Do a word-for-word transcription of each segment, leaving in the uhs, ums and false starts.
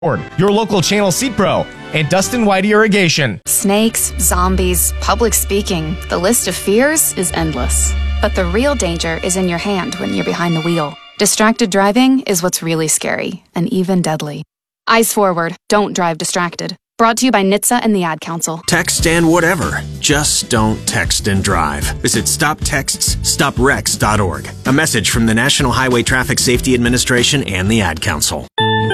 Your local Channel Seat Pro, and Dustin White Irrigation. Snakes, zombies, public speaking. The list of fears is endless. But the real danger is in your hand when you're behind the wheel. Distracted driving is what's really scary and even deadly. Eyes forward. Don't drive distracted. Brought to you by N H T S A and the Ad Council. Text and whatever. Just don't text and drive. Visit stop texts stop wrecks dot org. A message from the National Highway Traffic Safety Administration and the Ad Council.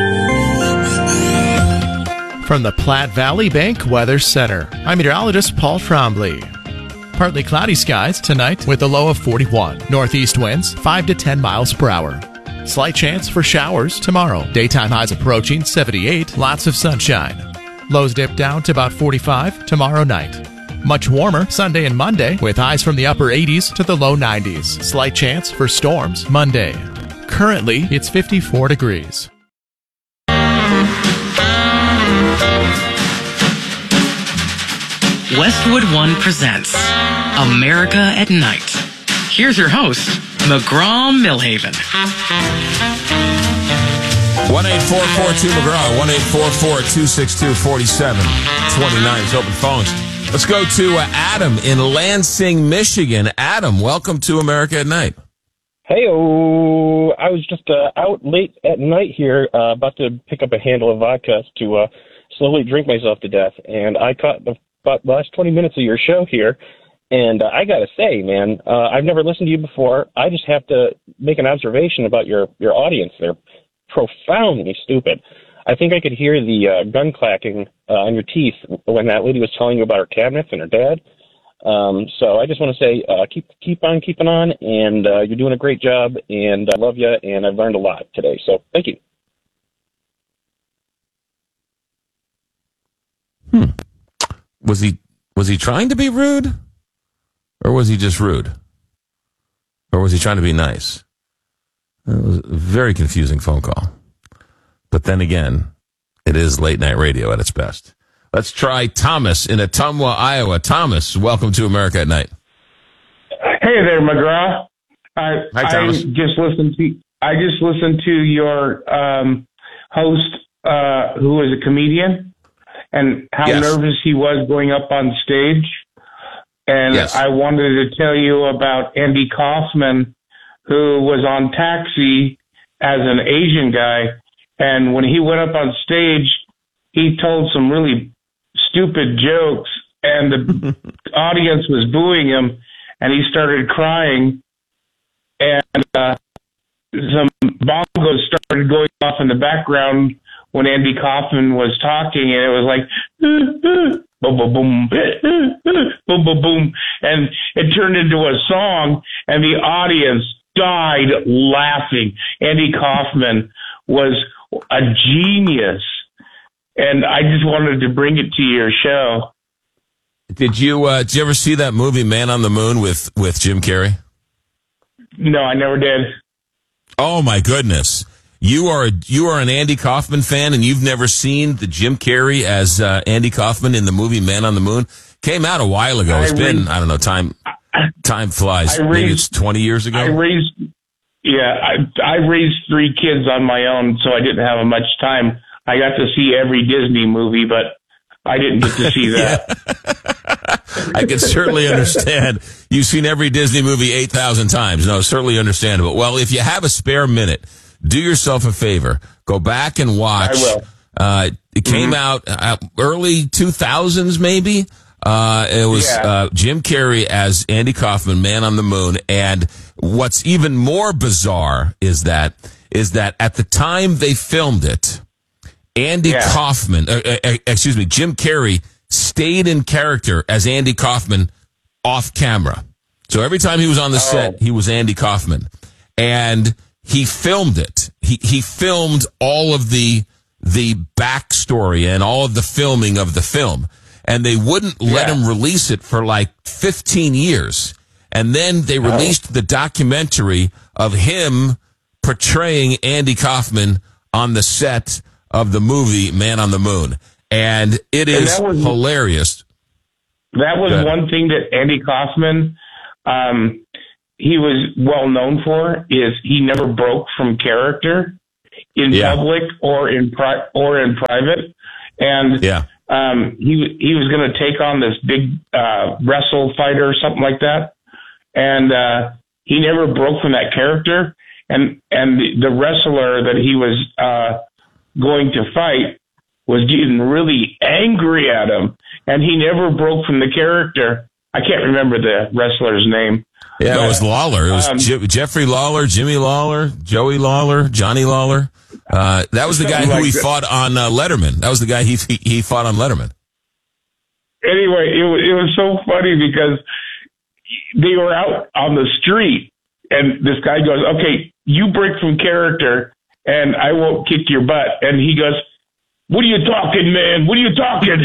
From the Platte Valley Bank Weather Center, I'm meteorologist Paul Trombley. Partly cloudy skies tonight with a low of forty-one. Northeast winds five to ten miles per hour. Slight chance for showers tomorrow. Daytime highs approaching seventy-eight. Lots of sunshine. Lows dip down to about forty-five tomorrow night. Much warmer Sunday and Monday with highs from the upper eighties to the low nineties. Slight chance for storms Monday. Currently, it's fifty-four degrees. Westwood One presents America at Night. Here's your host, McGraw-Millhaven. one eight four four two McGraw, one eight four four two six two four seven two nine is open phones. Let's go to uh, Adam in Lansing, Michigan. Adam, welcome to America at Night. Hey-oh, I was just uh, out late at night here, uh, about to pick up a handle of vodka to uh, slowly drink myself to death, and I caught the about the last twenty minutes of your show here, and uh, I gotta say, man, uh, I've never listened to you before. I just have to make an observation about your, your audience. They're profoundly stupid. I think I could hear the uh, gun clacking uh, on your teeth when that lady was telling you about her cabinets and her dad. Um, so I just want to say, uh, keep keep on keeping on, and uh, you're doing a great job, and I love you, and I've learned a lot today. So thank you. Hmm. Was he was he trying to be rude, or was he just rude, or was he trying to be nice? It was a very confusing phone call. But then again, it is late night radio at its best. Let's try Thomas in Ottumwa, Iowa. Thomas, welcome to America at Night. Hey there, McGraw. I, Hi, Thomas. I just listened to I just listened to your um, host, uh, who is a comedian, and how Yes. nervous he was going up on stage. And Yes. I wanted to tell you about Andy Kaufman, who was on Taxi as an Asian guy. And when he went up on stage, he told some really stupid jokes, and the audience was booing him, and he started crying. And uh, some bongos started going off in the background when Andy Kaufman was talking, and it was like, boom, boom, boom, boom, boom, boom. And it turned into a song, and the audience died laughing. Andy Kaufman was a genius, and I just wanted to bring it to your show. Did you uh, did you ever see that movie Man on the Moon with, with Jim Carrey? No, I never did. Oh my goodness. You are you are an Andy Kaufman fan, and you've never seen the Jim Carrey as uh, Andy Kaufman in the movie Man on the Moon? Came out a while ago. It's I been, raised, I don't know, time time flies. Raised, Maybe it's twenty years ago. I raised, yeah, I, I raised three kids on my own, so I didn't have much time. I got to see every Disney movie, but I didn't get to see that. I can certainly understand. You've seen every Disney movie eight thousand times. No, certainly understandable. Well, if you have a spare minute, do yourself a favor. Go back and watch. I will. Uh, it came mm-hmm. out uh, early two thousands, maybe. Uh, it was yeah. uh, Jim Carrey as Andy Kaufman, Man on the Moon. And what's even more bizarre is that is that at the time they filmed it, Andy yeah. Kaufman, uh, uh, excuse me, Jim Carrey stayed in character as Andy Kaufman off camera. So every time he was on the oh. set, he was Andy Kaufman. And he filmed it. He he filmed all of the the backstory and all of the filming of the film. And they wouldn't let yeah. him release it for like fifteen years. And then they released oh. the documentary of him portraying Andy Kaufman on the set of the movie Man on the Moon. And it is and that was, hilarious. That was one thing that Andy Kaufman, um, he was well known for, is he never broke from character. in Yeah. public or in pri- or in private. And Yeah. um, he he was going to take on this big uh, wrestle fighter or something like that, and uh, he never broke from that character. And and the, the wrestler that he was uh, going to fight was getting really angry at him, and he never broke from the character. I can't remember the wrestler's name. Yeah, but, it was Lawler. It was um, Je- Jeffrey Lawler, Jimmy Lawler, Joey Lawler, Johnny Lawler. Uh, that was the guy who Like he that. fought on uh, Letterman. That was the guy he, he he fought on Letterman. Anyway, it was, it was so funny because they were out on the street, and this guy goes, "Okay, you break from character, and I won't kick your butt." And he goes, "What are you talking, man? What are you talking?"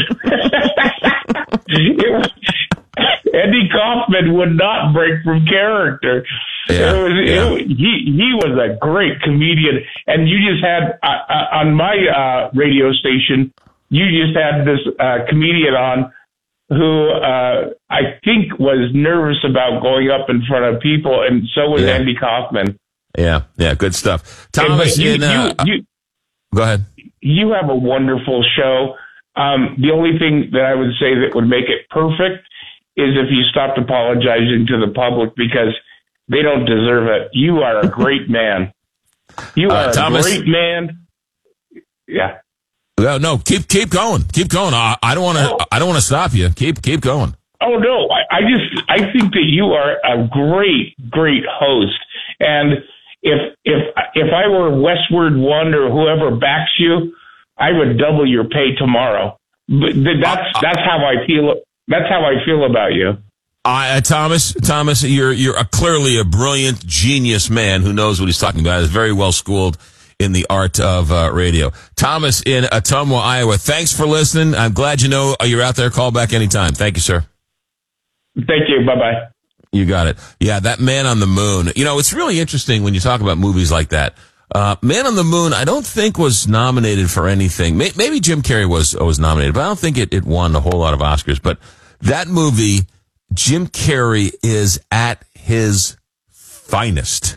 It was, Andy Kaufman would not break from character. Yeah, it was, yeah. it, he he was a great comedian, and you just had uh, uh, on my uh, radio station, you just had this uh, comedian on who uh, I think was nervous about going up in front of people, and so was Yeah. Andy Kaufman. Yeah, yeah, good stuff. And, Thomas, but you, in, uh, you, you, go ahead. you have a wonderful show. Um, the only thing that I would say that would make it perfect is if you stopped apologizing to the public, because they don't deserve it. You are a great man. You Uh, are a Thomas? great man. Yeah. No, no, keep keep going, keep going. I, I don't want to. I don't want to stop you. Keep keep going. Oh no, I, I just I think that you are a great, great host. And if if if I were Westward One or whoever backs you, I would double your pay tomorrow. But th- that's that's how I feel. That's how I feel about you. I, uh, Thomas, Thomas, you're you're a, clearly a brilliant, genius man who knows what he's talking about. Is very well schooled in the art of uh, radio. Thomas in Ottumwa, Iowa. Thanks for listening. I'm glad you know you're out there. Call back anytime. Thank you, sir. Thank you. Bye bye. You got it. Yeah, that Man on the Moon. You know, it's really interesting when you talk about movies like that. Uh, Man on the Moon, I don't think was nominated for anything. May- Maybe Jim Carrey was was nominated, but I don't think it, it won a whole lot of Oscars. But that movie, Jim Carrey is at his finest.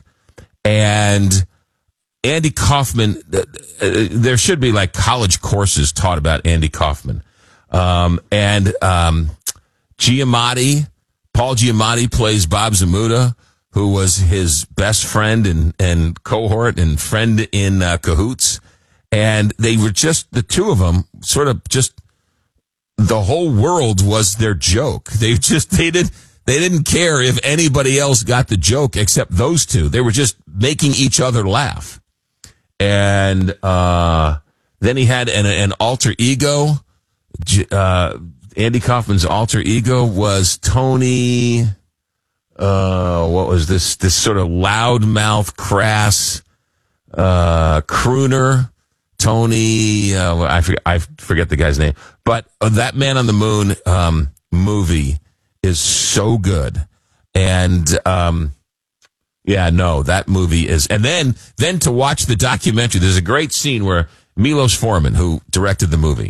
And Andy Kaufman, uh, uh, there should be like college courses taught about Andy Kaufman. Um, and um, Giamatti, Paul Giamatti plays Bob Zamuda, who was his best friend and, and cohort and friend in uh, Cahoots. And they were just, the two of them, sort of just, the whole world was their joke. They just, they did, they didn't care if anybody else got the joke except those two. They were just making each other laugh. And uh, then he had an, an alter ego. Uh, Andy Kaufman's alter ego was Tony... Uh, what was this, this sort of loudmouth, crass, uh, crooner, Tony, uh, I forget, I forget the guy's name, but uh, that Man on the Moon, um, movie is so good. And, um, yeah, no, that movie is, and then, then to watch the documentary, there's a great scene where Milos Forman, who directed the movie,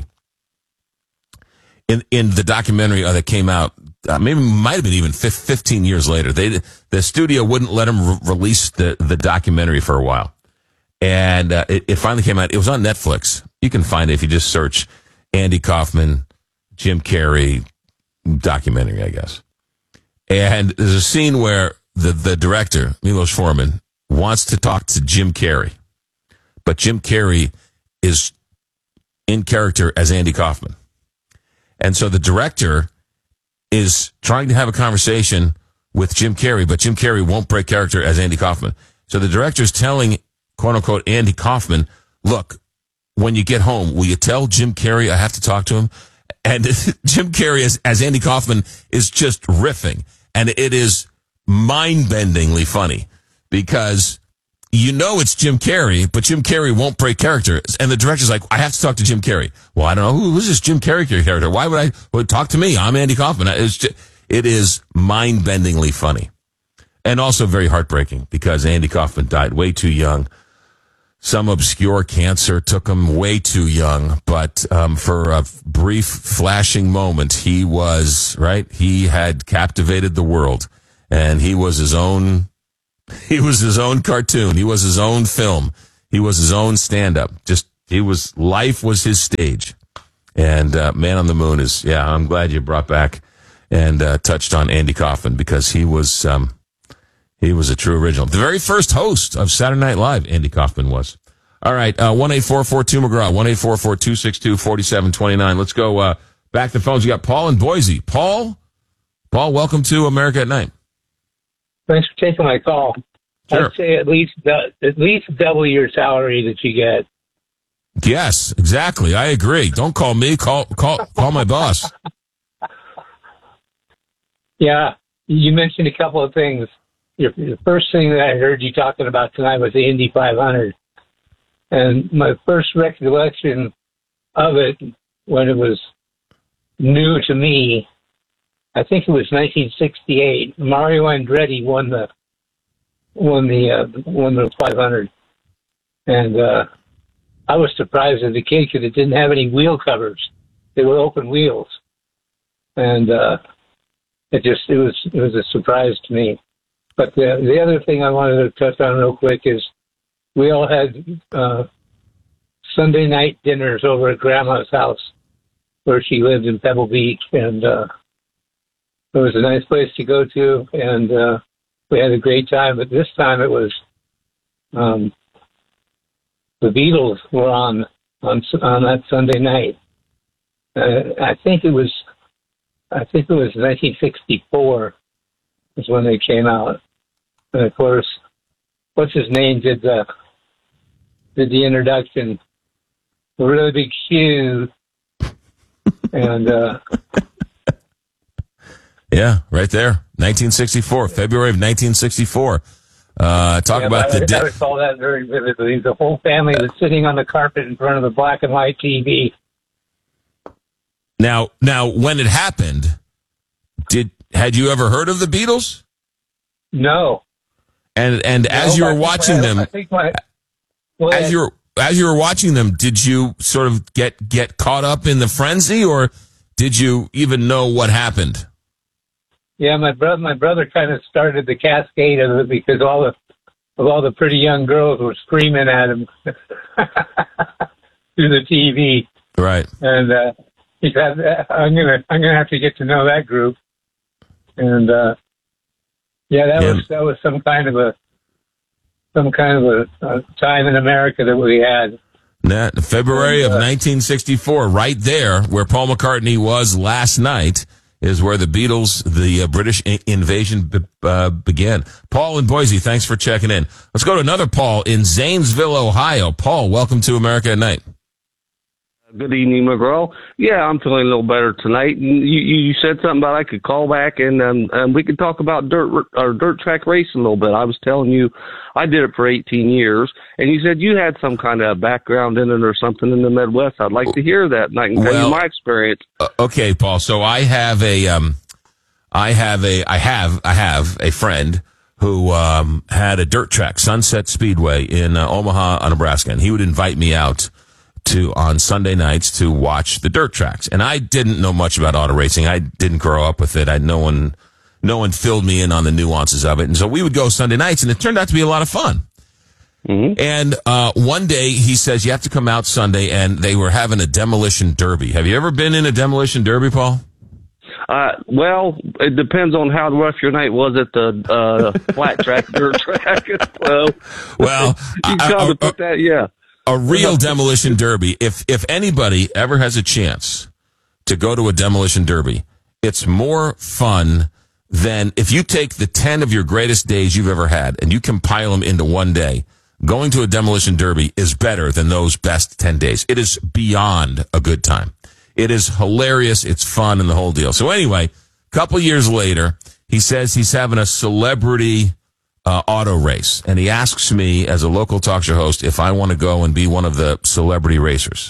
in, in the documentary uh, that came out, Uh, maybe might have been even fifteen years later. They the studio wouldn't let him re- release the, the documentary for a while, and uh, it, it finally came out. It was on Netflix. You can find it if you just search Andy Kaufman, Jim Carrey documentary, I guess. And there's a scene where the the director Milos Forman wants to talk to Jim Carrey, but Jim Carrey is in character as Andy Kaufman, and so the director is trying to have a conversation with Jim Carrey, but Jim Carrey won't break character as Andy Kaufman. So the director's telling, quote unquote, Andy Kaufman, look, when you get home, will you tell Jim Carrey I have to talk to him? And Jim Carrey as, as Andy Kaufman is just riffing. And it is mind-bendingly funny because you know it's Jim Carrey, but Jim Carrey won't break character. And the director's like, I have to talk to Jim Carrey. Well, I don't know. Who, who's this Jim Carrey character? Why would I well, talk to me? I'm Andy Kaufman. It's just, it is mind-bendingly funny. And also very heartbreaking because Andy Kaufman died way too young. Some obscure cancer took him way too young. But um, for a brief flashing moment, he was, right? He had captivated the world. And he was his own... He was his own cartoon. He was his own film. He was his own stand-up. Just, he was, life was his stage. And uh, Man on the Moon is, yeah, I'm glad you brought back and uh, touched on Andy Kaufman, because he was um, he was a true original. The very first host of Saturday Night Live, Andy Kaufman was. All right, uh, one eight four four two McGraw, one eight four four two six two four seven two nine. Let's go uh, back to the phones. We got Paul in Boise. Paul, Paul, welcome to America at Night. Thanks for taking my call. Sure. I'd say at least at least double your salary that you get. Yes, exactly. I agree. Don't call me. Call call call my boss. Yeah, you mentioned a couple of things. Your, the first thing that I heard you talking about tonight was the Indy five hundred. And my first recollection of it, when it was new to me, I think it was nineteen sixty-eight. Mario Andretti won the won the uh, won the five hundred, and uh, I was surprised as a kid because it didn't have any wheel covers; they were open wheels, and uh, it just it was it was a surprise to me. But the the other thing I wanted to touch on real quick is we all had uh, Sunday night dinners over at Grandma's house, where she lived in Pebble Beach, and uh, it was a nice place to go to, and uh, we had a great time. But this time it was um, the Beatles were on on on that Sunday night. Uh, I think it was I think it was nineteen sixty-four is when they came out, and of course, what's his name did the did the introduction, a really big shoe, and. Uh, Yeah, right there. nineteen sixty-four, February of nineteen sixty-four. Uh, talk yeah, about I, the... I recall that very vividly. The whole family was sitting on the carpet in front of the black and white T V. Now, now, when it happened, did had you ever heard of the Beatles? No. And and no, as you were watching my, them, I think my, as you were as you were watching them, did you sort of get get caught up in the frenzy, or did you even know what happened? Yeah, my brother, my brother kind of started the cascade of it because all the, of all the pretty young girls were screaming at him through the T V. Right. And uh, he said, "I'm gonna, I'm gonna have to get to know that group." And uh, yeah, that yeah. was that was some kind of a, some kind of a, a time in America that we had. That February and, uh, of nineteen sixty-four, right there where Paul McCartney was last night, is where the Beatles, the uh, British in- invasion be- uh, began. Paul in Boise, thanks for checking in. Let's go to another Paul in Zanesville, Ohio. Paul, welcome to America at Night. Good evening, McGraw. Yeah, I'm feeling a little better tonight. You, you, you said something about I could call back and um, um, we could talk about dirt or dirt track racing a little bit. I was telling you I did it for eighteen years, and you said you had some kind of background in it or something in the Midwest. I'd like to hear that, and I can tell well, you my experience. Uh, okay, Paul. So I have a, um, I have a, I have, I have a friend who um, had a dirt track, Sunset Speedway in uh, Omaha, Nebraska, and he would invite me out to on Sunday nights to watch the dirt tracks. And I didn't know much about auto racing. I didn't grow up with it. I no one no one filled me in on the nuances of it. And so we would go Sunday nights, and it turned out to be a lot of fun. Mm-hmm. And uh one day he says you have to come out Sunday, and they were having a demolition derby. Have you ever been in a demolition derby, Paul? Uh, well, it depends on how rough your night was at the uh, flat track, dirt track. well, well, you I, got to I, put that, yeah. A real demolition derby. If if anybody ever has a chance to go to a demolition derby, it's more fun than if you take the ten of your greatest days you've ever had and you compile them into one day. Going to a demolition derby is better than those best ten days. It is beyond a good time. It is hilarious. It's fun and the whole deal. So anyway, a couple years later, he says he's having a celebrity Uh, auto race, and he asks me as a local talk show host if I want to go and be one of the celebrity racers.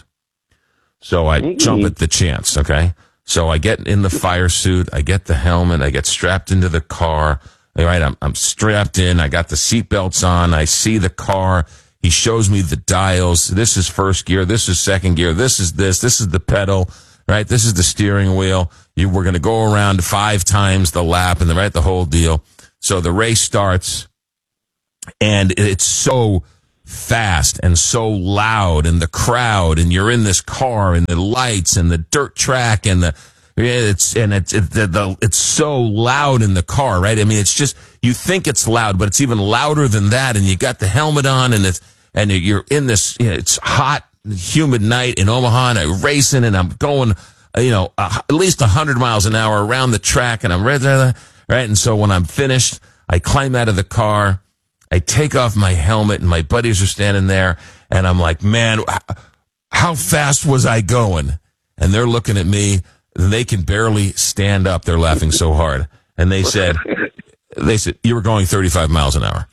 So I mm-hmm. jump at the chance, okay? So I get in the fire suit, I get the helmet, I get strapped into the car. All right, I'm, I'm strapped in, I got the seatbelts on, I see the car. He shows me the dials. This is first gear, this is second gear, this is this, this is the pedal, right? This is the steering wheel. You, we're going to go around five times the lap and the right, the whole deal. So the race starts, and it's so fast and so loud, and the crowd, and you're in this car, and the lights, and the dirt track, and the it's and it's it, the, the it's so loud in the car, right? I mean, it's just, you think it's loud, but it's even louder than that. And you got the helmet on, and it's and you're in this, you know, it's hot, humid night in Omaha, and I'm racing, and I'm going, you know, uh, at least a hundred miles an hour around the track, and I'm ready, right? And so when I'm finished, I climb out of the car, I take off my helmet, and my buddies are standing there, and I'm like, man, how fast was I going? And they're looking at me. They can barely stand up. They're laughing so hard. And they said, they said, you were going thirty-five miles an hour.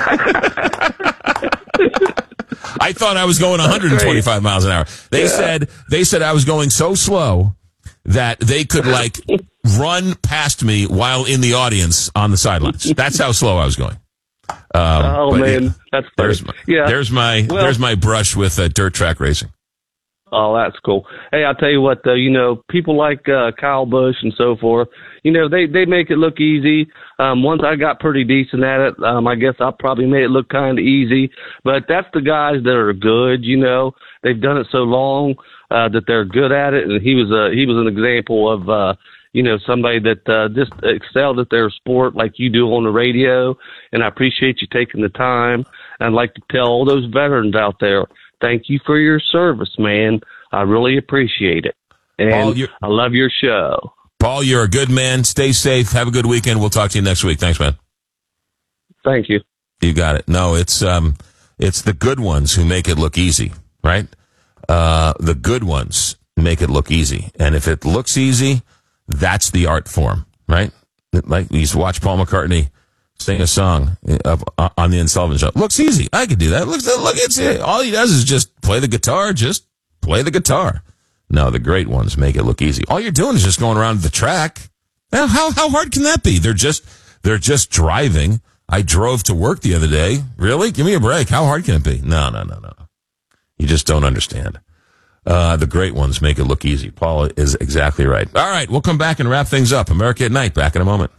I thought I was going one hundred twenty-five miles an hour. They yeah. said, they said I was going so slow that they could like run past me while in the audience on the sidelines. That's how slow I was going. Um, oh man, yeah, that's there's my, yeah. There's my, well, there's my brush with uh, dirt track racing. Oh, that's cool. Hey, I'll tell you what, though, you know, people like uh, Kyle Busch and so forth, you know, they, they make it look easy. Um, once I got pretty decent at it, um, I guess I probably made it look kind of easy. But that's the guys that are good, you know. They've done it so long uh, that they're good at it. And he was a, he was an example of, uh, you know, somebody that uh, just excelled at their sport like you do on the radio. And I appreciate you taking the time. And I'd like to tell all those veterans out there, thank you for your service, man. I really appreciate it. And Paul, I love your show. Paul, you're a good man. Stay safe. Have a good weekend. We'll talk to you next week. Thanks, man. Thank you. You got it. No, it's um, it's the good ones who make it look easy, right? Uh, the good ones make it look easy. And if it looks easy, that's the art form, right? Like, we used to watch Paul McCartney sing a song of, uh, on the Ed Sullivan Show. Looks easy. I could do that. Looks, look, it's it. All he does is just play the guitar. Just play the guitar. No, the great ones make it look easy. All you're doing is just going around the track. Now, how how hard can that be? They're just they're just driving. I drove to work the other day. Really? Give me a break. How hard can it be? No, no, no, no. You just don't understand. Uh, the great ones make it look easy. Paul is exactly right. All right, we'll come back and wrap things up. America at Night, back in a moment.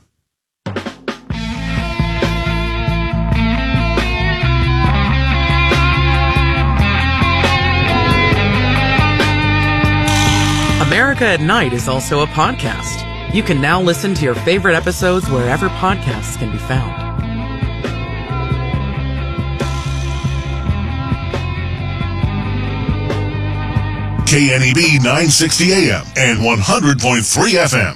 America at Night is also a podcast. You can now listen to your favorite episodes wherever podcasts can be found. K N E B nine sixty A M and one hundred point three F M.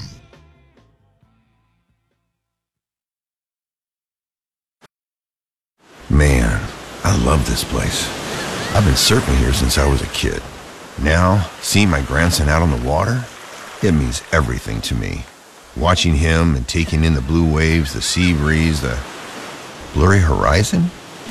Man, I love this place. I've been surfing here since I was a kid. Now, seeing my grandson out on the water, it means everything to me. Watching him and taking in the blue waves, the sea breeze, the blurry horizon.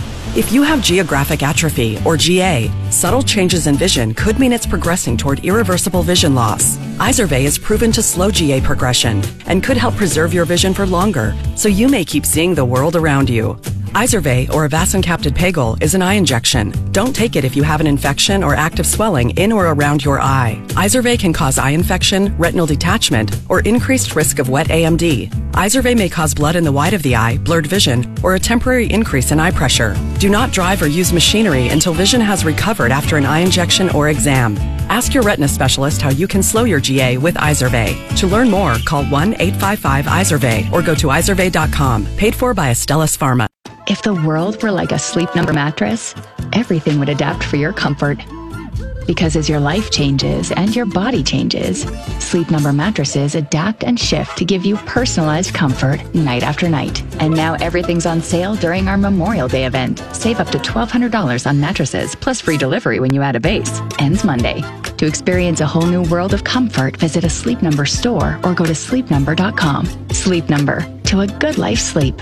If you have geographic atrophy, or G A, subtle changes in vision could mean it's progressing toward irreversible vision loss. Izervay is proven to slow G A progression and could help preserve your vision for longer, so you may keep seeing the world around you. Izervay, or avacincaptad pegol, is an eye injection. Don't take it if you have an infection or active swelling in or around your eye. Izervay can cause eye infection, retinal detachment, or increased risk of wet A M D. Izervay may cause blood in the white of the eye, blurred vision, or a temporary increase in eye pressure. Do not drive or use machinery until vision has recovered after an eye injection or exam. Ask your retina specialist how you can slow your G A with Izervay. To learn more, call one eight five five Izervay or go to izervay dot com. Paid for by Astellas Pharma. If the world were like a Sleep Number mattress, everything would adapt for your comfort. Because as your life changes and your body changes, Sleep Number mattresses adapt and shift to give you personalized comfort night after night. And now everything's on sale during our Memorial Day event. Save up to twelve hundred dollars on mattresses, plus free delivery when you add a base. Ends Monday. To experience a whole new world of comfort, visit a Sleep Number store or go to sleep number dot com. Sleep Number. To a good life sleep.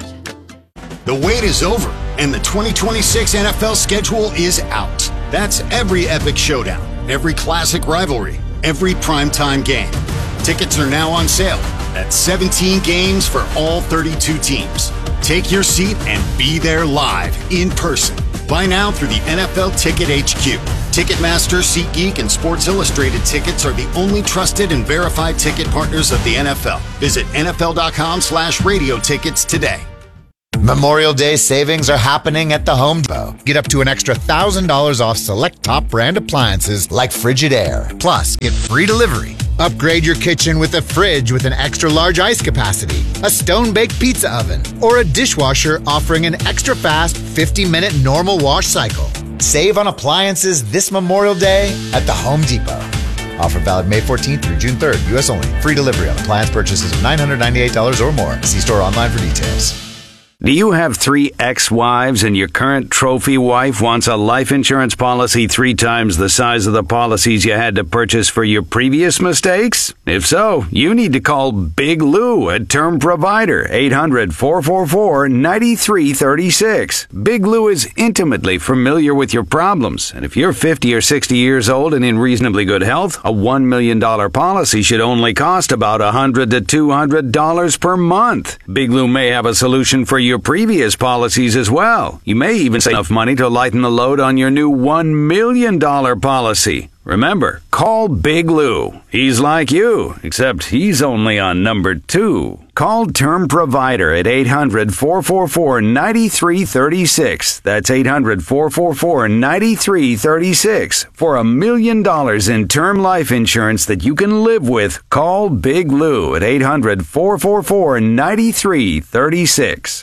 The wait is over, and the twenty twenty-six N F L schedule is out. That's every epic showdown, every classic rivalry, every primetime game. Tickets are now on sale at seventeen games for all thirty-two teams. Take your seat and be there live, in person. Buy now through the N F L Ticket H Q. Ticketmaster, SeatGeek, and Sports Illustrated tickets are the only trusted and verified ticket partners of the N F L. Visit N F L dot com slash radio tickets today. Memorial Day savings are happening at the Home Depot. Get up to an extra one thousand dollars off select top brand appliances like Frigidaire. Plus, get free delivery. Upgrade your kitchen with a fridge with an extra large ice capacity, a stone-baked pizza oven, or a dishwasher offering an extra fast fifty minute normal wash cycle. Save on appliances this Memorial Day at the Home Depot. Offer valid May fourteenth through June third. U S only. Free delivery on appliance purchases of nine hundred ninety-eight dollars or more. See store online for details. Do you have three ex-wives and your current trophy wife wants a life insurance policy three times the size of the policies you had to purchase for your previous mistakes? If so, you need to call Big Lou at Term Provider, eight hundred, four four four, nine three three six. Big Lou is intimately familiar with your problems, and if you're fifty or sixty years old and in reasonably good health, a one million dollars policy should only cost about one hundred to two hundred dollars per month. Big Lou may have a solution for you your previous policies as well. You may even save enough money to lighten the load on your new one million dollars policy. Remember, call Big Lou. He's like you, except he's only on number two. Call Term Provider at eight hundred, four four four, nine three three six. That's eight hundred, four four four, nine three three six. For a million dollars in term life insurance that you can live with, call Big Lou at eight hundred, four four four, nine three three six.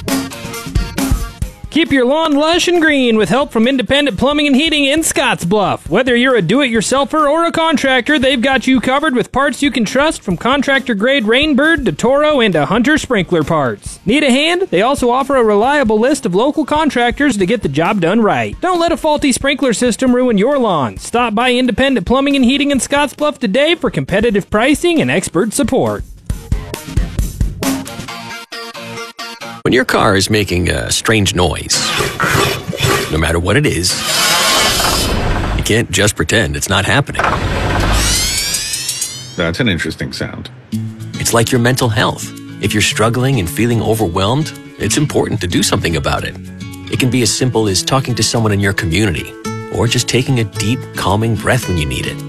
Keep your lawn lush and green with help from Independent Plumbing and Heating in Scottsbluff. Whether you're a do-it-yourselfer or a contractor, they've got you covered with parts you can trust, from contractor-grade Rainbird to Toro and to Hunter sprinkler parts. Need a hand? They also offer a reliable list of local contractors to get the job done right. Don't let a faulty sprinkler system ruin your lawn. Stop by Independent Plumbing and Heating in Scottsbluff today for competitive pricing and expert support. When your car is making a strange noise, no matter what it is, you can't just pretend it's not happening. That's an interesting sound. It's like your mental health. If you're struggling and feeling overwhelmed, it's important to do something about it. It can be as simple as talking to someone in your community, or just taking a deep, calming breath when you need it.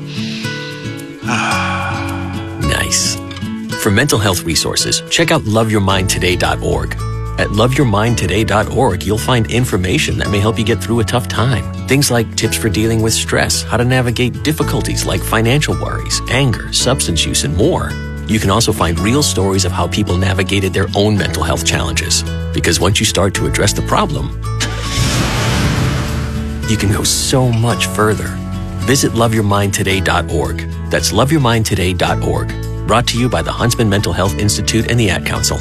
Nice. For mental health resources, check out love your mind today dot org. At love your mind today dot org, you'll find information that may help you get through a tough time. Things like tips for dealing with stress, how to navigate difficulties like financial worries, anger, substance use, and more. You can also find real stories of how people navigated their own mental health challenges. Because once you start to address the problem, you can go so much further. Visit love your mind today dot org. That's love your mind today dot org. Brought to you by the Huntsman Mental Health Institute and the Ad Council.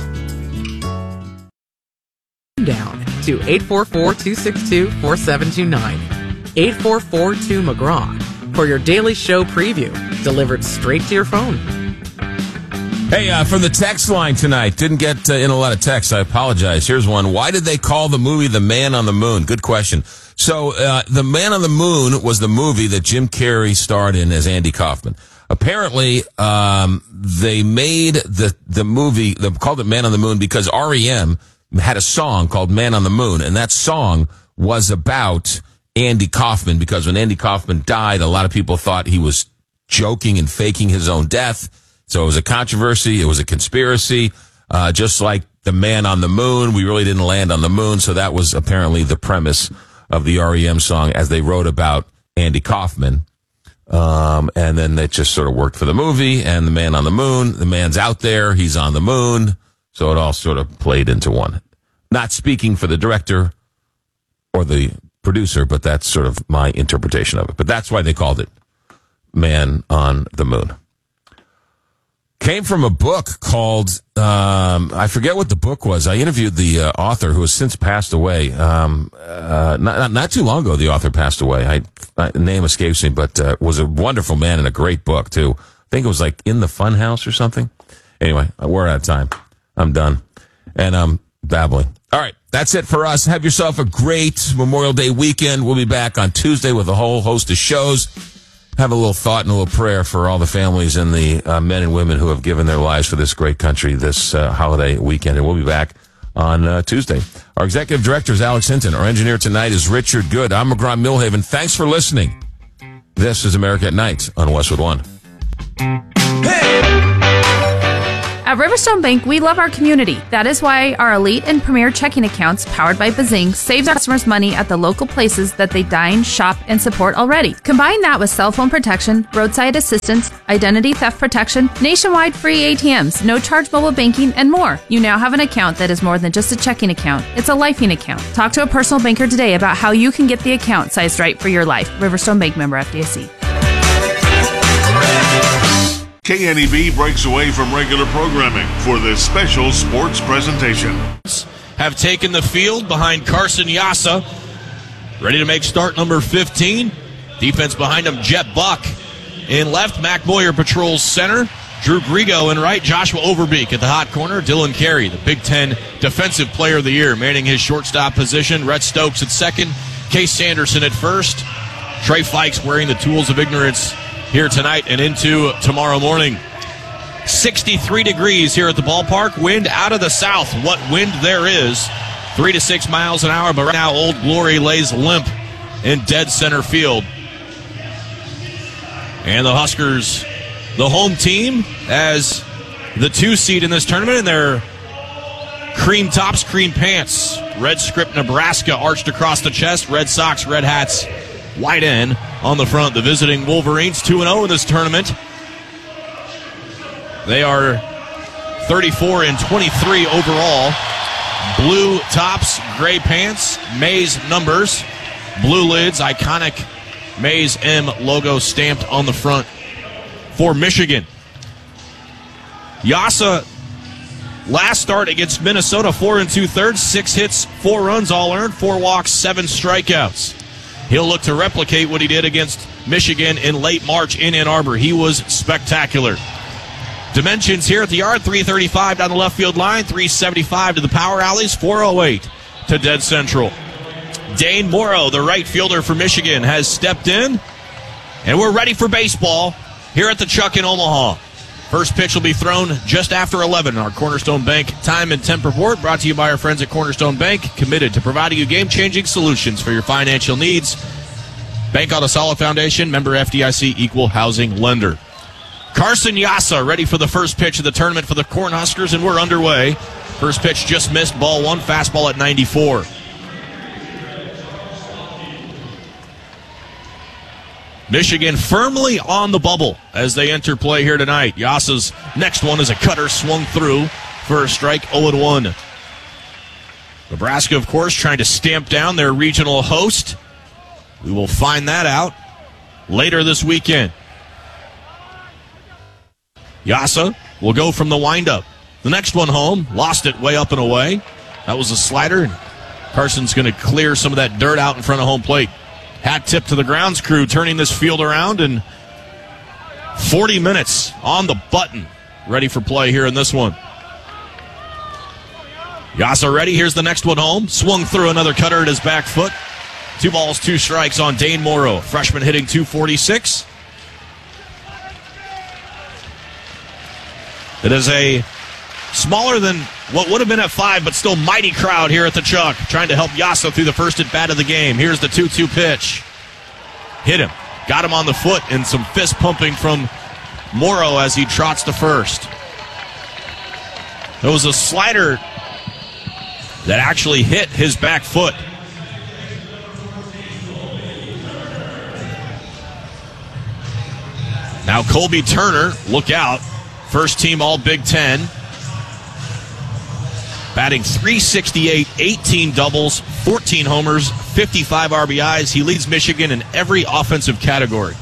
Down to eight four four, two six two, four seven two nine. eight four four two McGraw for your daily show preview, delivered straight to your phone. Hey, uh, from the text line tonight, didn't get uh, in a lot of text. I apologize. Here's one. Why did they call the movie The Man on the Moon? Good question. So, uh, The Man on the Moon was the movie that Jim Carrey starred in as Andy Kaufman. Apparently, um, they made the, the movie, they called it Man on the Moon because R E M had a song called Man on the Moon, and that song was about Andy Kaufman, because when Andy Kaufman died, a lot of people thought he was joking and faking his own death. So it was a controversy. It was a conspiracy. Uh, just like the Man on the Moon, we really didn't land on the moon. So that was apparently the premise of the R E M song as they wrote about Andy Kaufman. Um, and then it just sort of worked for the movie and the Man on the Moon. The man's out there. He's on the moon. So it all sort of played into one. Not speaking for the director or the producer, but that's sort of my interpretation of it. But that's why they called it Man on the Moon. Came from a book called, um, I forget what the book was. I interviewed the uh, author, who has since passed away. Um, uh, not, not too long ago, the author passed away. I, I name escapes me, but uh, was a wonderful man and a great book, too. I think it was like In the Fun House or something. Anyway, we're out of time. I'm done. And I'm babbling. All right, that's it for us. Have yourself a great Memorial Day weekend. We'll be back on Tuesday with a whole host of shows. Have a little thought and a little prayer for all the families and the uh, men and women who have given their lives for this great country this uh, holiday weekend. And we'll be back on uh, Tuesday. Our executive director is Alex Hinton. Our engineer tonight is Richard Good. I'm McGraw Millhaven. Thanks for listening. This is America at Night on Westwood One. At Riverstone Bank, we love our community. That is why our elite and premier checking accounts, powered by Bazing, saves our customers money at the local places that they dine, shop, and support already. Combine that with cell phone protection, roadside assistance, identity theft protection, nationwide free A T Ms, no charge mobile banking, and more. You now have an account that is more than just a checking account. It's a lifing account. Talk to a personal banker today about how you can get the account sized right for your life. Riverstone Bank, member F D I C. K N E B breaks away from regular programming for this special sports presentation. Have taken the field behind Carson Yassa. Ready to make start number fifteen. Defense behind him, Jet Buck. In left, Mac Boyer patrols center. Drew Grigo in right, Joshua Overbeek at the hot corner. Dylan Carey, the Big Ten Defensive Player of the Year, manning his shortstop position. Rhett Stokes at second. Case Sanderson at first. Trey Fikes wearing the tools of ignorance here tonight and into tomorrow morning. sixty-three degrees here at the ballpark. Wind out of the south. What wind there is. Three to six miles an hour. But right now, Old Glory lays limp in dead center field. And the Huskers, the home team, as the two seed in this tournament, in their cream tops, cream pants. Red script Nebraska arched across the chest. Red Sox, red hats, white N on the front. The visiting Wolverines, two and oh in this tournament. They are thirty-four and twenty-three overall. Blue tops, gray pants, Maize numbers, blue lids, iconic Maize M logo stamped on the front for Michigan. Yassa, last start against Minnesota, four and two-thirds, six hits, four runs all earned, four walks, seven strikeouts. He'll look to replicate what he did against Michigan in late March in Ann Arbor. He was spectacular. Dimensions here at the yard, three thirty-five down the left field line, three seventy-five to the power alleys, four oh eight to dead central. Dane Morrow, the right fielder for Michigan, has stepped in, and we're ready for baseball here at the Chuck in Omaha. First pitch will be thrown just after eleven. Our Cornerstone Bank time and temp report brought to you by our friends at Cornerstone Bank, committed to providing you game-changing solutions for your financial needs. Bank on a solid foundation, member F D I C, equal housing lender. Carson Yassa ready for the first pitch of the tournament for the Cornhuskers, and we're underway. First pitch just missed, ball one, fastball at ninety-four. Michigan firmly on the bubble as they enter play here tonight. Yassa's next one is a cutter swung through for a strike, oh and one. Nebraska, of course, trying to stamp down their regional host. We will find that out later this weekend. Yassa will go from the windup. The next one home, lost it way up and away. That was a slider. Carson's going to clear some of that dirt out in front of home plate. Hat tip to the grounds crew, turning this field around, and forty minutes on the button, ready for play here in this one. Yassa ready. Here's the next one home. Swung through another cutter at his back foot. Two balls, two strikes on Dane Morrow. Freshman hitting two forty-six. It is a smaller than what would have been at five, but still mighty crowd here at the Chuck, trying to help Yassa through the first at bat of the game. Here's the two two pitch. Hit him. Got him on the foot, and some fist pumping from Morrow as he trots to first. There was a slider that actually hit his back foot. Now Colby Turner, look out. First team All Big Ten. Batting three sixty-eight, eighteen doubles, fourteen homers, fifty-five R B Is. He leads Michigan in every offensive category.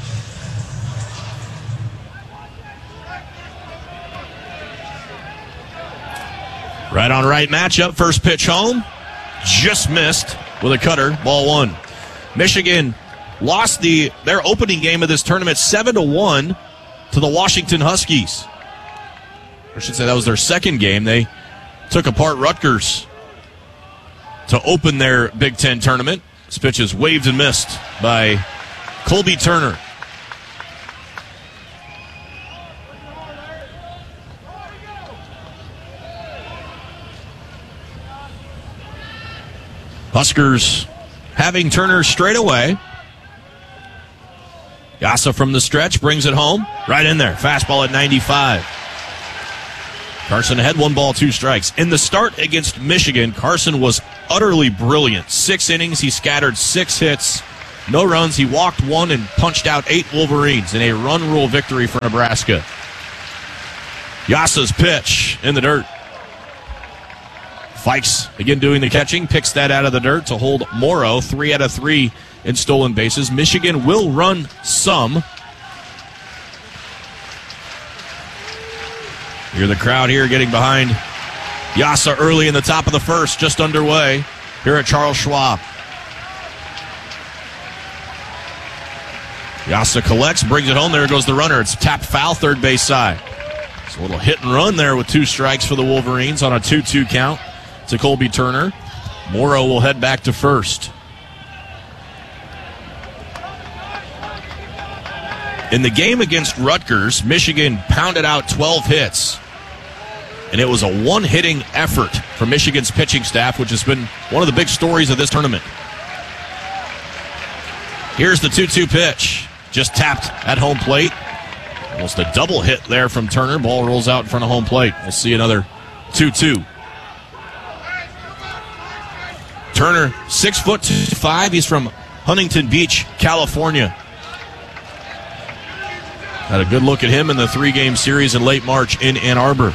Right on right matchup. First pitch home. Just missed with a cutter. Ball one. Michigan lost the their opening game of this tournament seven to one to the Washington Huskies. I should say that was their second game. They took apart Rutgers to open their Big Ten tournament. This pitch is waved and missed by Colby Turner. Huskers having Turner straight away. Yassa from the stretch brings it home. Right in there. Fastball at ninety-five. Carson had one ball, two strikes. In the start against Michigan, Carson was utterly brilliant. Six innings, he scattered six hits, no runs. He walked one and punched out eight Wolverines in a run rule victory for Nebraska. Yasa's pitch in the dirt. Fikes again doing the catching, picks that out of the dirt to hold Morrow. Three out of three in stolen bases. Michigan will run some. Hear the crowd here getting behind Yasa early in the top of the first, just underway here at Charles Schwab. Yasa collects, brings it home. There goes the runner. It's tapped foul, third base side. It's a little hit and run there with two strikes for the Wolverines on a two two count to Colby Turner. Morrow will head back to first. In the game against Rutgers, Michigan pounded out twelve hits. And it was a one-hitting effort for Michigan's pitching staff, which has been one of the big stories of this tournament. Here's the two two pitch. Just tapped at home plate. Almost a double hit there from Turner. Ball rolls out in front of home plate. We'll see another two two. Turner, six foot five. He's from Huntington Beach, California. Had a good look at him in the three-game series in late March in Ann Arbor.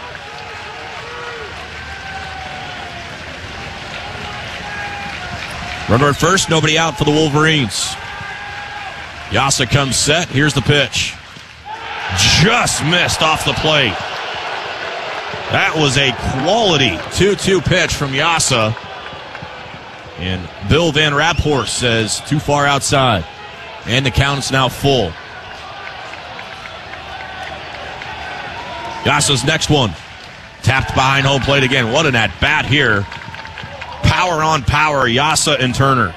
Runner at first, nobody out for the Wolverines. Yasa comes set. Here's the pitch. Just missed off the plate. That was a quality two two pitch from Yasa. And Bill Van Raphorst says too far outside. And the count's now full. Yasa's next one. Tapped behind home plate again. What an at-bat here. Power on power, Yasa and Turner.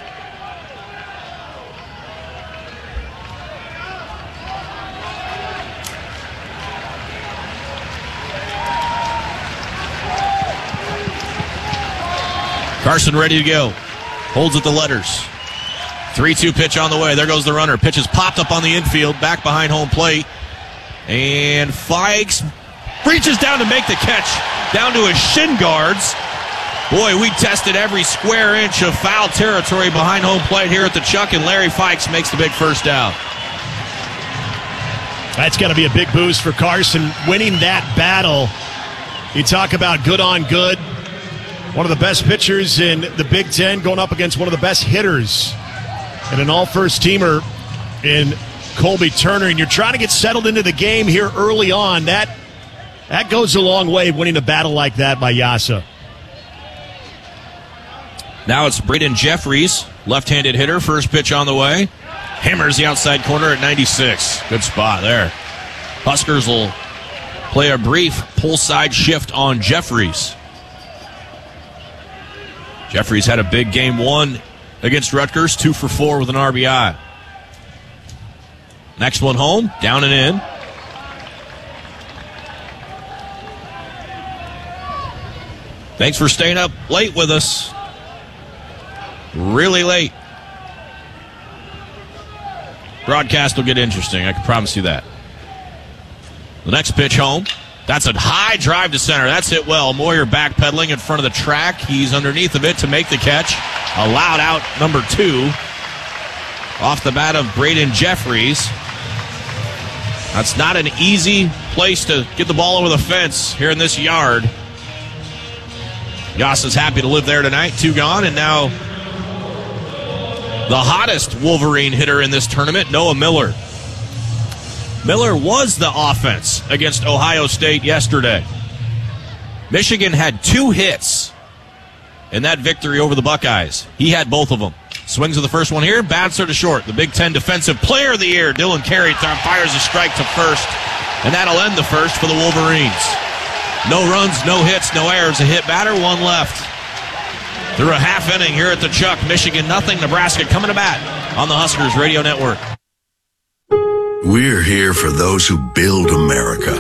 Carson ready to go. Holds at the letters. three two pitch on the way. There goes the runner. Pitch is popped up on the infield, back behind home plate. And Fikes reaches down to make the catch, down to his shin guards. Boy, we tested every square inch of foul territory behind home plate here at the Chuck, and Larry Fikes makes the big first out. That's got to be a big boost for Carson, winning that battle. You talk about good on good. One of the best pitchers in the Big Ten going up against one of the best hitters and an all-first-teamer in Colby Turner. And you're trying to get settled into the game here early on. That, that goes a long way, winning a battle like that by Yasa. Now it's Braden Jeffries, left-handed hitter. First pitch on the way. Hammers the outside corner at ninety-six. Good spot there. Huskers will play a brief pull-side shift on Jeffries. Jeffries had a big game one against Rutgers, two for four with an R B I. Next one home, down and in. Thanks for staying up late with us. Really late. Broadcast will get interesting, I can promise you that. The next pitch home. That's a high drive to center. That's hit well. Moyer backpedaling in front of the track. He's underneath of it to make the catch. Allowed out number two. Off the bat of Braden Jeffries. That's not an easy place to get the ball over the fence here in this yard. Yasa's happy to live there tonight. Two gone, and now the hottest Wolverine hitter in this tournament, Noah Miller. Miller was the offense against Ohio State yesterday. Michigan had two hits in that victory over the Buckeyes. He had both of them. Swings of the first one here, bats her to short. The Big Ten Defensive Player of the Year, Dylan Carey, fires a strike to first, and that'll end the first for the Wolverines. No runs, no hits, no errors. A hit batter, one left. Through a half inning here at the Chuck, Michigan nothing, Nebraska coming to bat on the Huskers Radio Network. We're here for those who build America.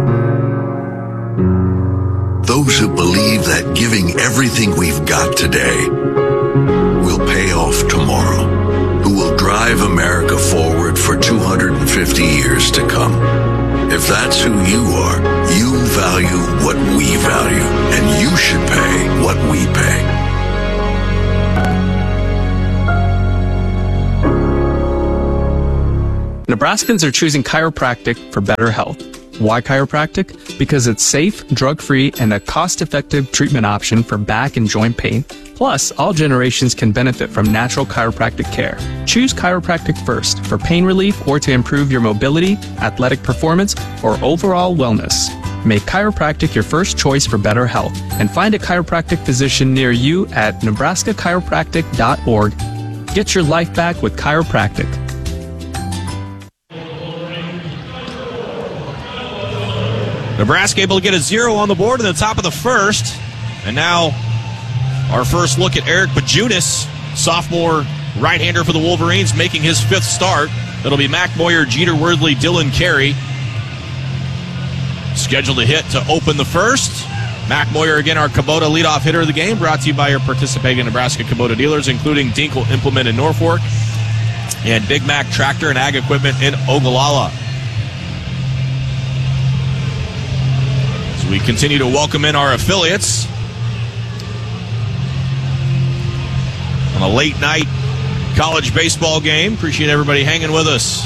Those who believe that giving everything we've got today will pay off tomorrow. Who will drive America forward for two hundred fifty years to come. If that's who you are, you've value what we value, and you should pay what we pay. Nebraskans are choosing chiropractic for better health. Why chiropractic? Because it's safe, drug-free, and a cost-effective treatment option for back and joint pain. Plus, all generations can benefit from natural chiropractic care. Choose chiropractic first for pain relief or to improve your mobility, athletic performance, or overall wellness. Make chiropractic your first choice for better health, and find a chiropractic physician near you at nebraska chiropractic dot org. Get your life back with chiropractic. Nebraska able to get a zero on the board in the top of the first. And now our first look at Eric Bajunas, sophomore right-hander for the Wolverines, making his fifth start. It'll be Mac Moyer, Jeter Worthley, Dylan Carey. Scheduled to hit to open the first. Mac Moyer, again, our Kubota leadoff hitter of the game, brought to you by your participating Nebraska Kubota dealers, including Dinkle Implement in Norfolk and Big Mac Tractor and Ag Equipment in Ogallala. We continue to welcome in our affiliates on a late night college baseball game. Appreciate everybody hanging with us.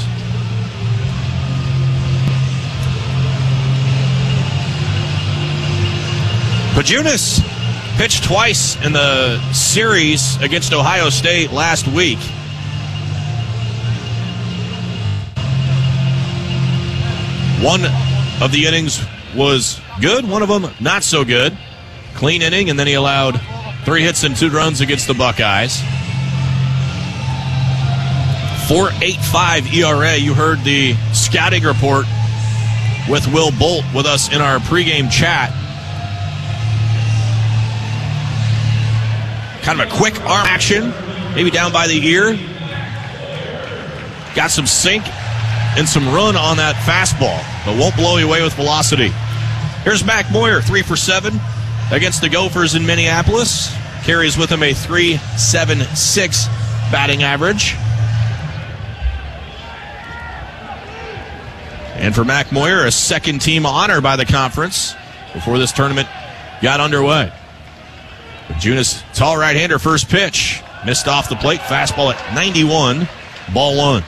Bajunas pitched twice in the series against Ohio State last week. One of the innings was good, one of them not so good. Clean inning, and then he allowed three hits and two runs against the Buckeyes. four point eight five E R A. You heard the scouting report with Will Bolt with us in our pregame chat. Kind of a quick arm action, maybe down by the ear. Got some sink and some run on that fastball, but won't blow you away with velocity. Here's Mac Moyer, three for seven against the Gophers in Minneapolis. Carries with him a three point seven six batting average. And for Mac Moyer, a second team honor by the conference before this tournament got underway. Bajunas, tall right-hander, first pitch. Missed off the plate, fastball at ninety-one, ball one.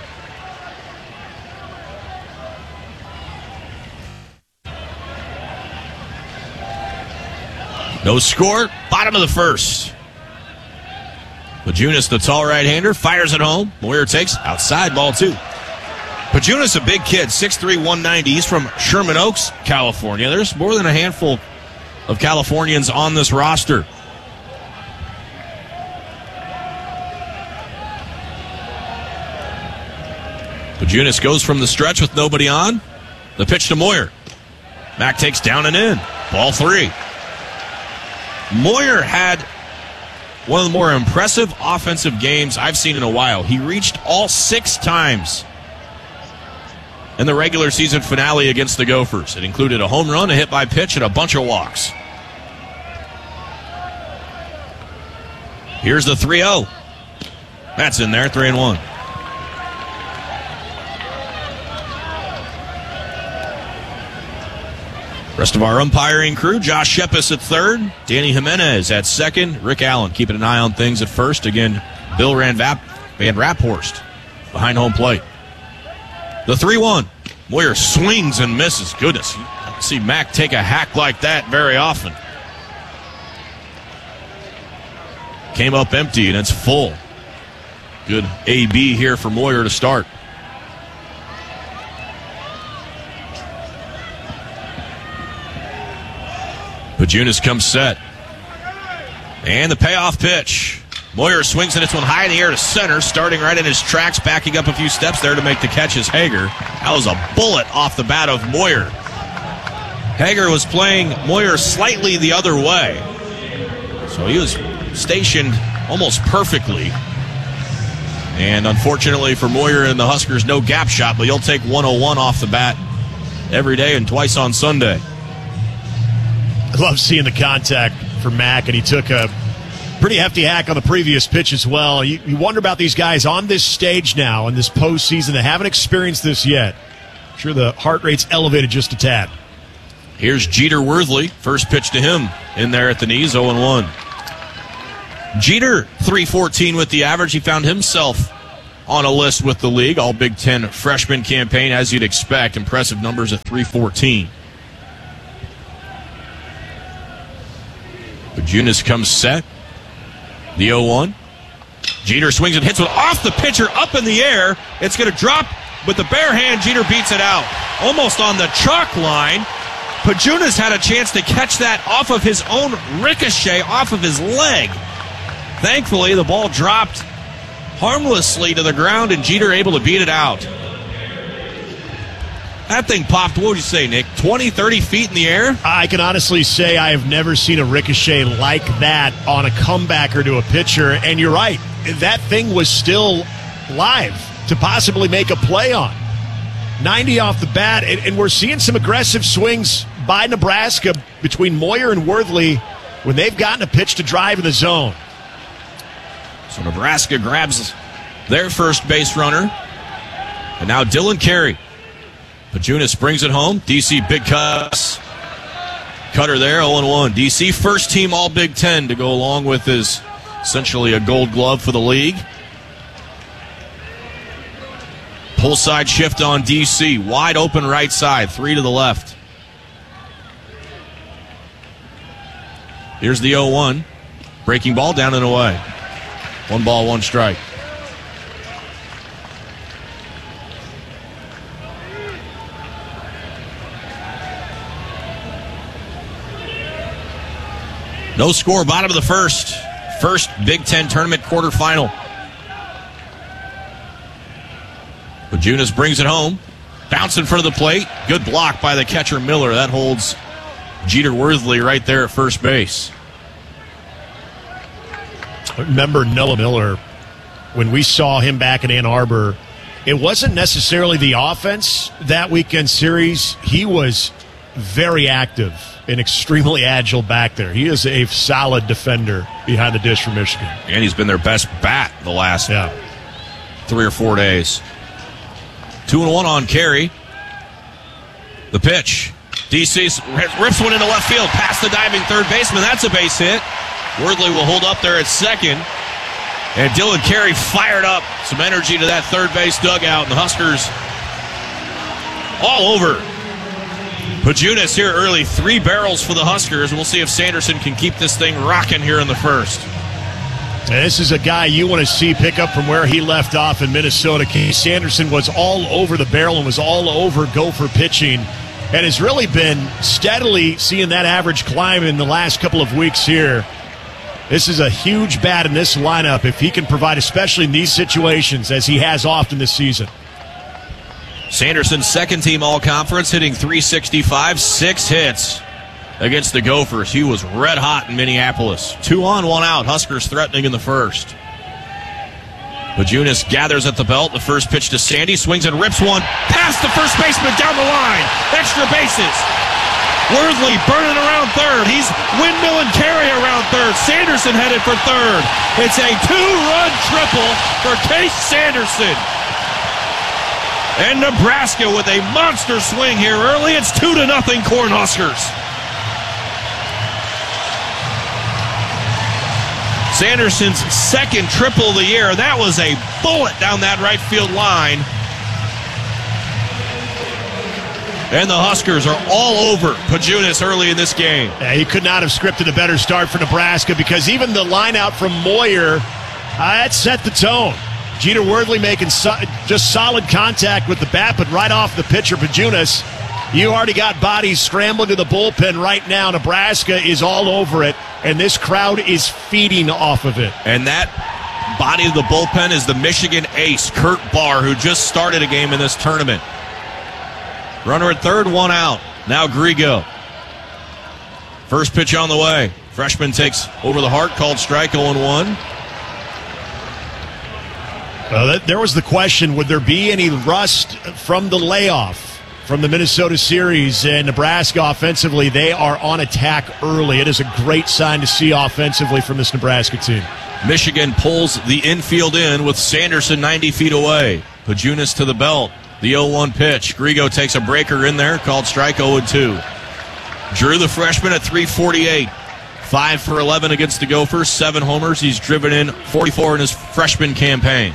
No score, bottom of the first. Bajunas, the tall right-hander, fires it home. Moyer takes outside, ball two. Bajunas, a big kid, six three, one ninety. He's from Sherman Oaks, California. There's more than a handful of Californians on this roster. Bajunas goes from the stretch with nobody on. The pitch to Moyer. Mac takes down and in. Ball three. Moyer had one of the more impressive offensive games I've seen in a while. He reached all six times in the regular season finale against the Gophers. It included a home run, a hit by pitch, and a bunch of walks. Here's the three oh. That's in there, three and one. Rest of our umpiring crew, Josh Shepis at third, Danny Jimenez at second, Rick Allen keeping an eye on things at first. Again, Bill Van Raphorst behind home plate. The three one. Moyer swings and misses. Goodness, you don't see Mac take a hack like that very often. Came up empty, and it's full. Good A B here for Moyer to start. Bajunas comes set. And the payoff pitch. Moyer swings and it's one high in the air to center, starting right in his tracks, backing up a few steps there to make the catch is Hager. That was a bullet off the bat of Moyer. Hager was playing Moyer slightly the other way. So he was stationed almost perfectly. And unfortunately for Moyer and the Huskers, no gap shot, but you'll take one oh one off the bat every day and twice on Sunday. I love seeing the contact for Mac, and he took a pretty hefty hack on the previous pitch as well. You, you wonder about these guys on this stage now in this postseason that haven't experienced this yet. I'm sure the heart rate's elevated just a tad. Here's Jeter Worthley. First pitch to him in there at the knees, oh and one. Jeter, three fourteen with the average. He found himself on a list with the league. All Big Ten freshman campaign, as you'd expect. Impressive numbers at three fourteen. Bajunas comes set. The oh one. Jeter swings and hits one off the pitcher, up in the air. It's going to drop with the bare hand. Jeter beats it out. Almost on the chalk line. Bajunas had a chance to catch that off of his own ricochet, off of his leg. Thankfully, the ball dropped harmlessly to the ground, and Jeter able to beat it out. That thing popped, what would you say, Nick, twenty, thirty feet in the air? I can honestly say I have never seen a ricochet like that on a comebacker to a pitcher, and you're right. That thing was still live to possibly make a play on. ninety off the bat, and, and we're seeing some aggressive swings by Nebraska between Moyer and Worthley when they've gotten a pitch to drive in the zone. So Nebraska grabs their first base runner. And now Dylan Carey. Bajunas brings it home. D C big cuts. Cutter there, oh and one. D C first team All Big Ten to go along with his essentially a gold glove for the league. Pull side shift on D C. Wide open right side. Three to the left. Here's the oh one. Breaking ball down and away. One ball, one strike. No score, bottom of the first. First Big Ten tournament quarterfinal. Bajunas brings it home. Bounce in front of the plate. Good block by the catcher Miller. That holds Jeter Worthley right there at first base. Remember Noah Miller, when we saw him back in Ann Arbor, it wasn't necessarily the offense that weekend series. He was very active and extremely agile back there. He is a solid defender behind the dish for Michigan. And he's been their best bat the last yeah. three or four days. Two and one on Carey. The pitch. D C rips one into left field past the diving third baseman. That's a base hit. Worthley will hold up there at second. And Dylan Carey fired up some energy to that third base dugout. And the Huskers all over. Bajunas here early. Three barrels for the Huskers. We'll see if Sanderson can keep this thing rocking here in the first. And this is a guy you want to see pick up from where he left off in Minnesota. Case Sanderson was all over the barrel and was all over Gopher pitching, and has really been steadily seeing that average climb in the last couple of weeks here. This is a huge bat in this lineup if he can provide, especially in these situations, as he has often this season. Sanderson, second team all-conference, hitting three sixty-five, six hits against the Gophers. He was red hot in Minneapolis. Two on, one out. Huskers threatening in the first. Bajunas gathers at the belt. The first pitch to Sandy. Swings and rips one past the first baseman down the line. Extra bases. Worthley burning around third. He's windmilling Carey around third. Sanderson headed for third. It's a two-run triple for Case Sanderson. And Nebraska with a monster swing here early. It's two to nothing Cornhuskers. Sanderson's second triple of the year. That was a bullet down that right field line. And the Huskers are all over Bajunas early in this game. Yeah, he could not have scripted a better start for Nebraska, because even the line out from Moyer, uh, that set the tone. Jeter Worthley making so- just solid contact with the bat, but right off the pitcher, Bajunas, you already got bodies scrambling to the bullpen right now. Nebraska is all over it, and this crowd is feeding off of it. And that body of the bullpen is the Michigan ace, Kurt Barr, who just started a game in this tournament. Runner at third, one out. Now Grigo. First pitch on the way. Freshman takes over the heart, called strike, oh and one. Well, that, there was the question, would there be any rust from the layoff from the Minnesota series? And Nebraska offensively, they are on attack early. It is a great sign to see offensively from this Nebraska team. Michigan pulls the infield in with Sanderson ninety feet away. Bajunas to the belt. The oh one pitch. Grigo takes a breaker in there, called strike, oh and two. Drew, the freshman, at three forty-eight. five for eleven against the Gophers, seven homers. He's driven in forty-four in his freshman campaign.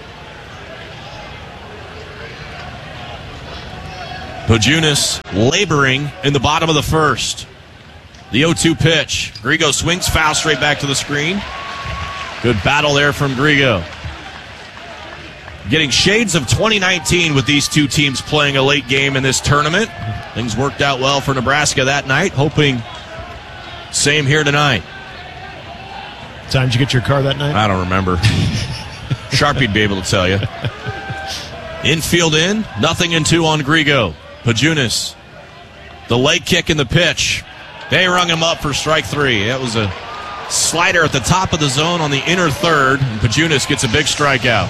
Pajunas laboring in the bottom of the first. The oh two pitch. Grigo swings foul straight back to the screen. Good battle there from Grigo. Getting shades of twenty nineteen with these two teams playing a late game in this tournament. Things worked out well for Nebraska that night, hoping same here tonight. Time did you get your car that night? I don't remember. Sharpie'd be able to tell you. Infield in, nothing in two on Grigo. Pajunas, the leg kick and the pitch. They rung him up for strike three. That was a slider at the top of the zone on the inner third, and Pajunas gets a big strikeout.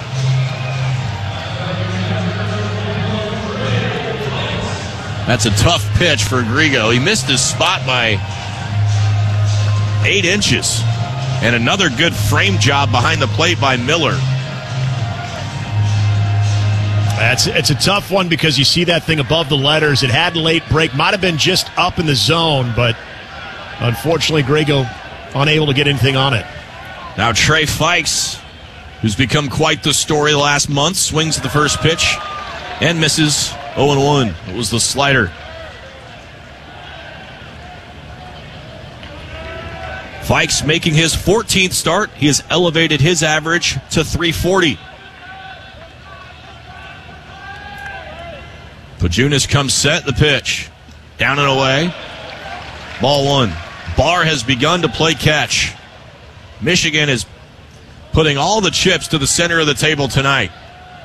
That's a tough pitch for Grigo. He missed his spot by eight inches. And another good frame job behind the plate by Miller. That's, it's a tough one because you see that thing above the letters. It had late break. Might have been just up in the zone, but unfortunately Grigo unable to get anything on it. Now Trey Fikes, who's become quite the story the last month, swings at the first pitch and misses. oh and one. It was the slider. Fikes making his fourteenth start. He has elevated his average to three forty. Pajunas comes set, the pitch. Down and away. Ball one. Barr has begun to play catch. Michigan is putting all the chips to the center of the table tonight.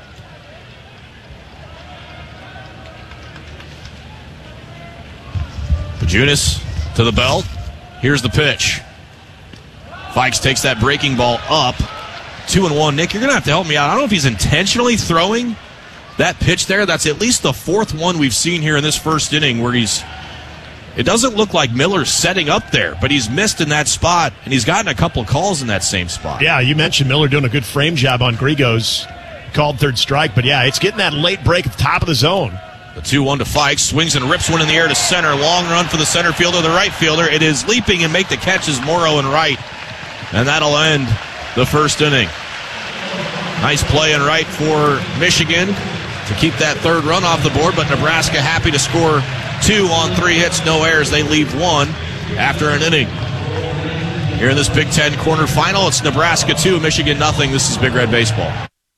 Pajunas to the belt. Here's the pitch. Fikes takes that breaking ball up. Two and one. Nick, you're going to have to help me out. I don't know if he's intentionally throwing that pitch there. That's at least the fourth one we've seen here in this first inning where he's... It doesn't look like Miller's setting up there, but he's missed in that spot, and he's gotten a couple of calls in that same spot. Yeah, you mentioned Miller doing a good frame job on Grigo's called third strike, but yeah, it's getting that late break at the top of the zone. The two one to Fikes, swings and rips one in the air to center. Long run for the center fielder, the right fielder. It is leaping and make the catches Morrow and right, and that'll end the first inning. Nice play and right for Michigan to keep that third run off the board, but Nebraska happy to score two on three hits, no errors. They leave one after an inning. Here in this Big Ten quarterfinal, it's Nebraska two, Michigan nothing. This is Big Red Baseball.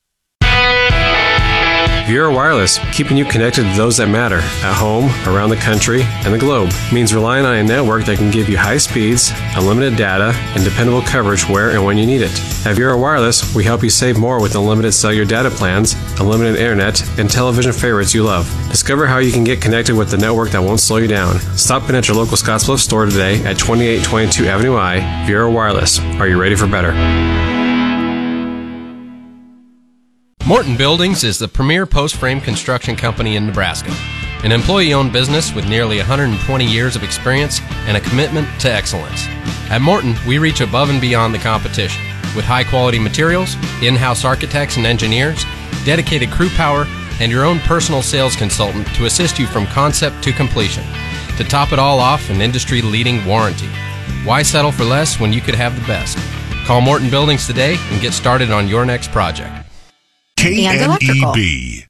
Viera Wireless, keeping you connected to those that matter, at home, around the country, and the globe, means relying on a network that can give you high speeds, unlimited data, and dependable coverage where and when you need it. At Viera Wireless, we help you save more with unlimited cellular data plans, unlimited internet, and television favorites you love. Discover how you can get connected with the network that won't slow you down. Stop in at your local Scottsbluff store today at twenty-eight twenty-two Avenue I. Viera Wireless. Are you ready for better? Morton Buildings is the premier post-frame construction company in Nebraska, an employee-owned business with nearly one hundred twenty years of experience and a commitment to excellence. At Morton, we reach above and beyond the competition with high-quality materials, in-house architects and engineers, dedicated crew power, and your own personal sales consultant to assist you from concept to completion. To top it all off, an industry-leading warranty. Why settle for less when you could have the best? Call Morton Buildings today and get started on your next project. K N E B.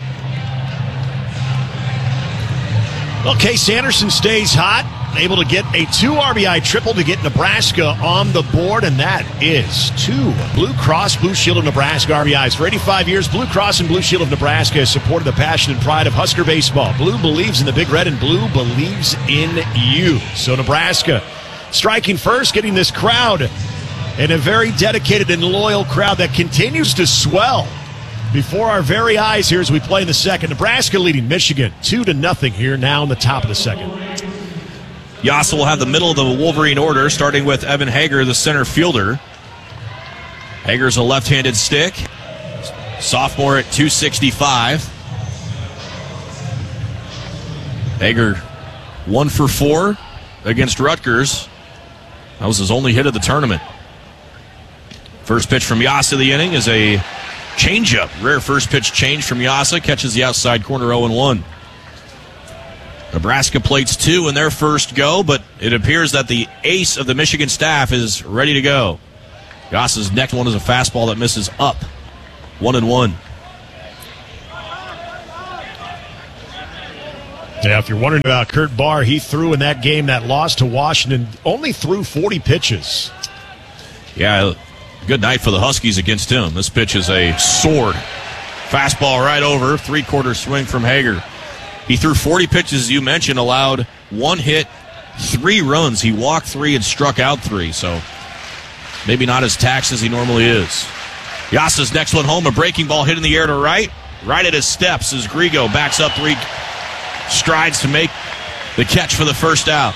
Well, Case Anderson stays hot, able to get a two R B I triple to get Nebraska on the board, and that is two Blue Cross Blue Shield of Nebraska R B Is. For eighty-five years, Blue Cross and Blue Shield of Nebraska has supported the passion and pride of Husker baseball. Blue believes in the Big Red, and Blue believes in you. So Nebraska striking first, getting this crowd, and a very dedicated and loyal crowd that continues to swell before our very eyes here as we play in the second. Nebraska leading Michigan two to nothing here now in the top of the second. Yasa will have the middle of the Wolverine order, starting with Evan Hager, the center fielder. Hager's a left-handed stick, sophomore at two sixty-five. Hager one for four against Rutgers. That was his only hit of the tournament. First pitch from Yasa of the inning is a changeup. Rare first pitch change from Yasa. Catches the outside corner oh and one. Nebraska plates two in their first go, but it appears that the ace of the Michigan staff is ready to go. Yassa's next one is a fastball that misses up. One and one. Yeah, if you're wondering about Kurt Barr, he threw in that game that lost to Washington, only threw forty pitches. Yeah, good night for the Huskies against him. This pitch is a sword. Fastball right over, three-quarter swing from Hager. He threw forty pitches, as you mentioned, allowed one hit, three runs. He walked three and struck out three, so maybe not as taxed as he normally is. Yassa's next one home, a breaking ball hit in the air to right. Right at his steps as Grigo backs up three strides to make the catch for the first out.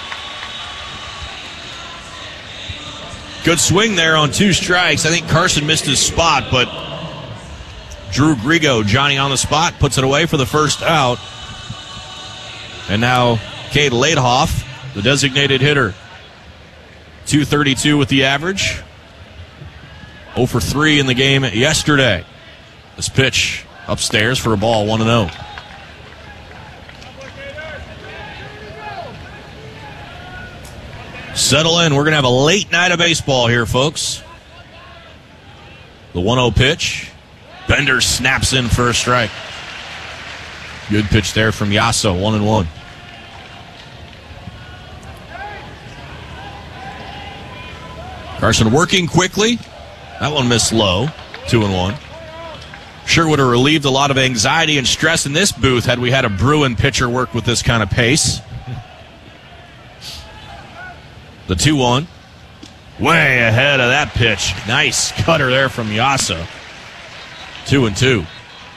Good swing there on two strikes. I think Carson missed his spot, but Drew Grigo, Johnny on the spot, puts it away for the first out. And now Cade Laidhoff, the designated hitter. two thirty-two with the average. oh for three in the game yesterday. This pitch upstairs for a ball, one and oh. Settle in. We're going to have a late night of baseball here, folks. The one oh pitch. Bender snaps in for a strike. Good pitch there from Yassa, one and one. Carson working quickly. That one missed low, two and one. Sure would have relieved a lot of anxiety and stress in this booth had we had a Bruin pitcher work with this kind of pace. The two one. Way ahead of that pitch. Nice cutter there from Yassa. Two and two.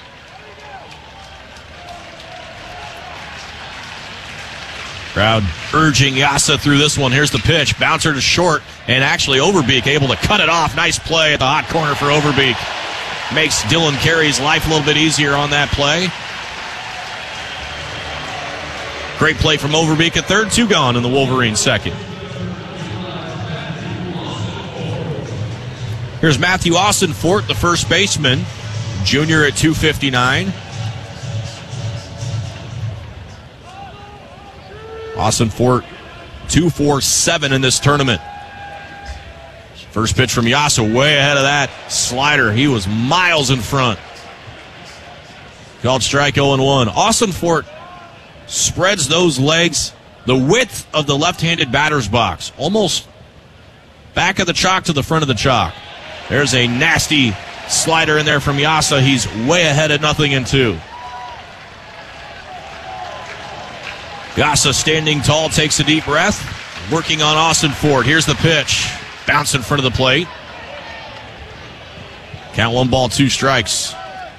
Crowd urging Yassa through this one. Here's the pitch. Bouncer to short, and actually Overbeek able to cut it off. Nice play at the hot corner for Overbeek. Makes Dylan Carey's life a little bit easier on that play. Great play from Overbeek at third. Two gone in the Wolverines' second. Here's Matthew Ossenfort, the first baseman, junior at two fifty-nine. Ossenfort, two forty-seven in this tournament. First pitch from Yassa, way ahead of that slider. He was miles in front. Called strike oh and one. Ossenfort spreads those legs the width of the left-handed batter's box, almost back of the chalk to the front of the chalk. There's a nasty slider in there from Yassa. He's way ahead at nothing and two. Yassa standing tall, takes a deep breath. Working on Ossenfort. Here's the pitch. Bounce in front of the plate. Count one ball, two strikes.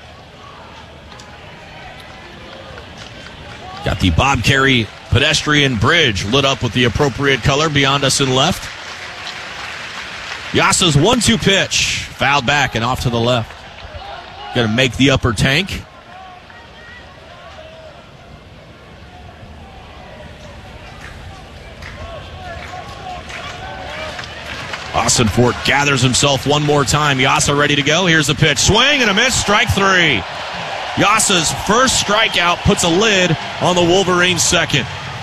Got the Bob Carey pedestrian bridge lit up with the appropriate color beyond us and left. Yassa's one two pitch. Fouled back and off to the left. Going to make the upper tank. Ossenfort gathers himself one more time. Yassa ready to go. Here's the pitch. Swing and a miss. Strike three. Yassa's first strikeout puts a lid on the Wolverines' second.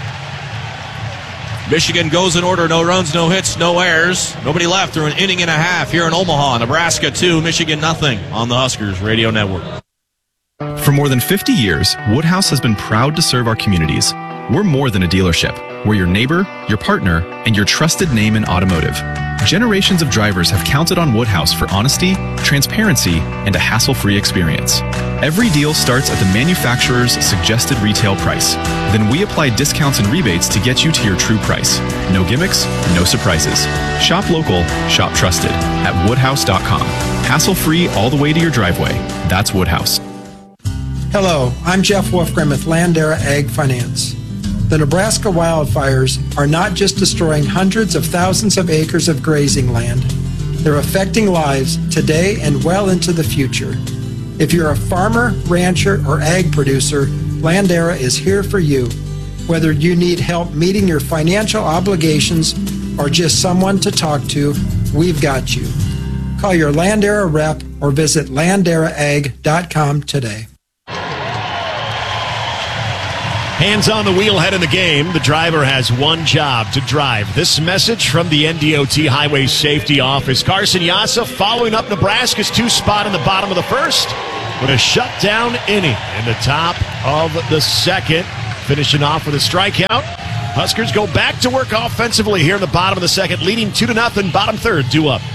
Michigan goes in order. No runs, no hits, no errors. Nobody left through an inning and a half here in Omaha. Nebraska two, Michigan nothing on the Huskers Radio Network. For more than fifty years, Woodhouse has been proud to serve our communities. We're more than a dealership. We're your neighbor, your partner, and your trusted name in automotive. Generations of drivers have counted on Woodhouse for honesty, transparency, and a hassle-free experience. Every deal starts at the manufacturer's suggested retail price. Then we apply discounts and rebates to get you to your true price. No gimmicks, no surprises. Shop local, shop trusted at woodhouse dot com. Hassle-free all the way to your driveway. That's Woodhouse. Hello, I'm Jeff Wolfgram with Landera Ag Finance. The Nebraska wildfires are not just destroying hundreds of thousands of acres of grazing land. They're affecting lives today and well into the future. If you're a farmer, rancher, or ag producer, Landera is here for you. Whether you need help meeting your financial obligations or just someone to talk to, we've got you. Call your Landera rep or visit landera ag dot com today. Hands on the wheel, head in the game. The driver has one job, to drive. This message from the N D O T Highway Safety Office. Carson Yassa following up Nebraska's two-spot in the bottom of the first with a shutdown inning in the top of the second. Finishing off with a strikeout. Huskers go back to work offensively here in the bottom of the second, leading two to nothing. Bottom third, two up.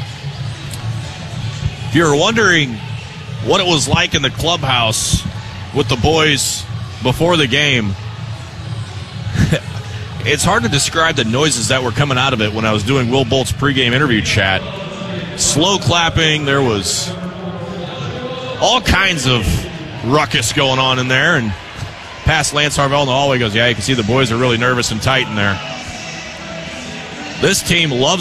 If you're wondering what it was like in the clubhouse with the boys before the game, it's hard to describe the noises that were coming out of it when I was doing Will Bolt's pregame interview chat. Slow clapping, there was all kinds of ruckus going on in there, and past Lance Harvell in the hallway goes, yeah, you can see the boys are really nervous and tight in there. This team loves